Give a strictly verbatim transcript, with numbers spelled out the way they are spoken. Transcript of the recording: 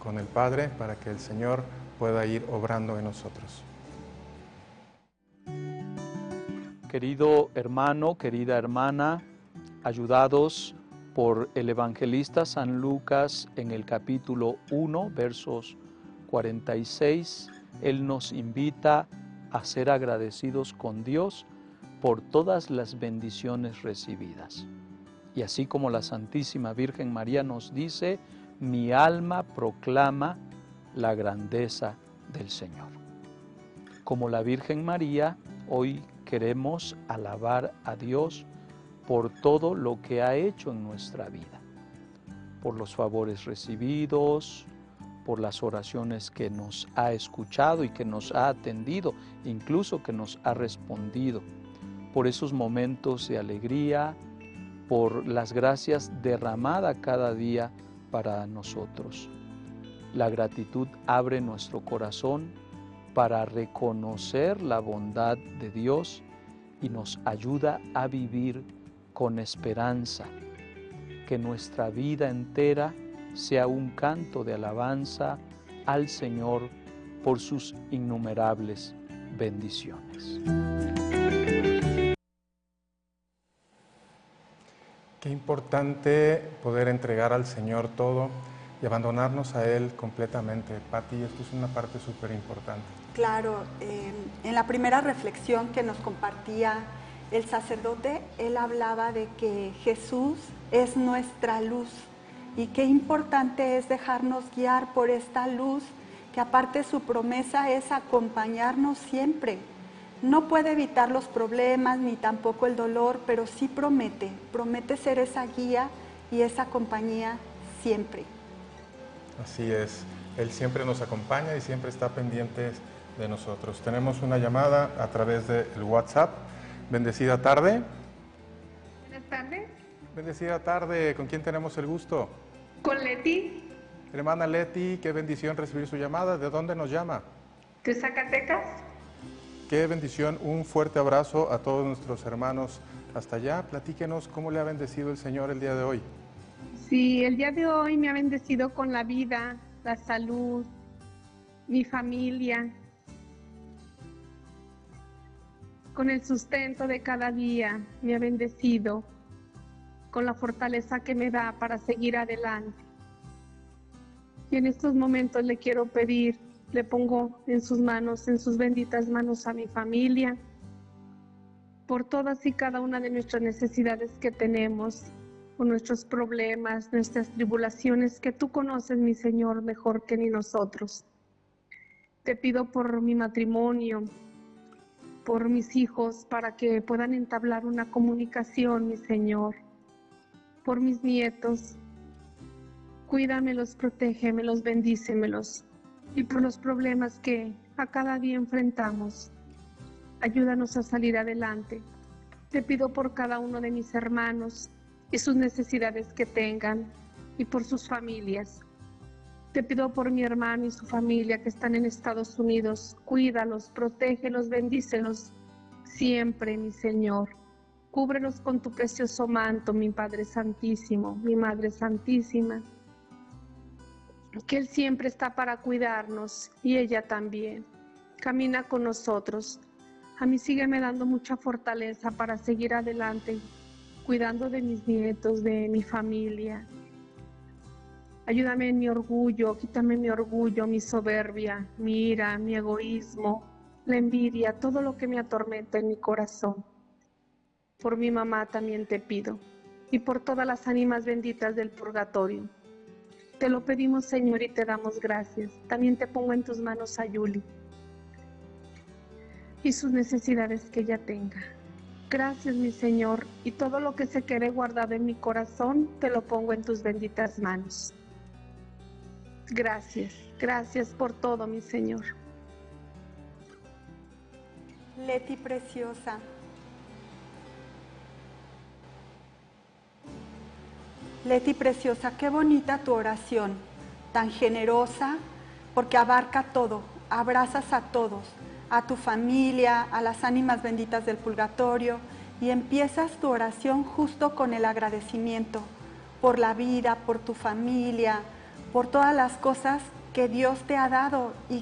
con el Padre para que el Señor pueda ir obrando en nosotros. Querido hermano, querida hermana, ayudados por el evangelista San Lucas en el capítulo uno, versos cuarenta y seis, él nos invita a ser agradecidos con Dios por todas las bendiciones recibidas. Y así como la Santísima Virgen María nos dice, mi alma proclama la grandeza del Señor. Como la Virgen María, hoy queremos alabar a Dios por todo lo que ha hecho en nuestra vida, por los favores recibidos, por las oraciones que nos ha escuchado y que nos ha atendido, incluso que nos ha respondido, por esos momentos de alegría, por las gracias derramadas cada día para nosotros. La gratitud abre nuestro corazón para reconocer la bondad de Dios y nos ayuda a vivir con esperanza, que nuestra vida entera sea un canto de alabanza al Señor por sus innumerables bendiciones. Qué importante poder entregar al Señor todo y abandonarnos a Él completamente. Pati, esto es una parte súper importante. Claro, eh, en la primera reflexión que nos compartía el sacerdote, él hablaba de que Jesús es nuestra luz y qué importante es dejarnos guiar por esta luz, que aparte su promesa es acompañarnos siempre. No puede evitar los problemas ni tampoco el dolor, pero sí promete, promete ser esa guía y esa compañía siempre. Así es, Él siempre nos acompaña y siempre está pendiente de nosotros. Tenemos una llamada a través del WhatsApp. Bendecida tarde. Buenas tardes. Bendecida tarde, ¿con quién tenemos el gusto? Con Leti. Hermana Leti, qué bendición recibir su llamada. ¿De dónde nos llama? ¿De Zacatecas? Qué bendición, un fuerte abrazo a todos nuestros hermanos hasta allá. Platíquenos cómo le ha bendecido el Señor el día de hoy. Sí, el día de hoy me ha bendecido con la vida, la salud, mi familia, con el sustento de cada día. Me ha bendecido con la fortaleza que me da para seguir adelante. Y en estos momentos le quiero pedir, le pongo en sus manos, en sus benditas manos a mi familia, por todas y cada una de nuestras necesidades que tenemos, por nuestros problemas, nuestras tribulaciones, que tú conoces, mi Señor, mejor que ni nosotros. Te pido por mi matrimonio, por mis hijos, para que puedan entablar una comunicación, mi Señor, por mis nietos. Cuídamelos, protégemelos, bendícemelos, y por los problemas que a cada día enfrentamos, ayúdanos a salir adelante. Te pido por cada uno de mis hermanos y sus necesidades que tengan, y por sus familias. Te pido por mi hermano y su familia que están en Estados Unidos. Cuídalos, protégelos, bendícelos siempre, mi Señor. Cúbrelos con tu precioso manto, mi Padre Santísimo, mi Madre Santísima, que Él siempre está para cuidarnos y ella también. Camina con nosotros. A mí sígueme dando mucha fortaleza para seguir adelante, cuidando de mis nietos, de mi familia. Ayúdame en mi orgullo, quítame mi orgullo, mi soberbia, mi ira, mi egoísmo, la envidia, todo lo que me atormenta en mi corazón. Por mi mamá también te pido, y por todas las ánimas benditas del purgatorio. Te lo pedimos, Señor, y te damos gracias. También te pongo en tus manos a Yuli y sus necesidades que ella tenga. Gracias, mi Señor, y todo lo que se quede guardado en mi corazón, te lo pongo en tus benditas manos. Gracias, gracias por todo, mi Señor. Leti preciosa, Leti preciosa, qué bonita tu oración, tan generosa, porque abarca todo, abrazas a todos, a tu familia, a las ánimas benditas del purgatorio, y empiezas tu oración justo con el agradecimiento por la vida, por tu familia, por todas las cosas que Dios te ha dado y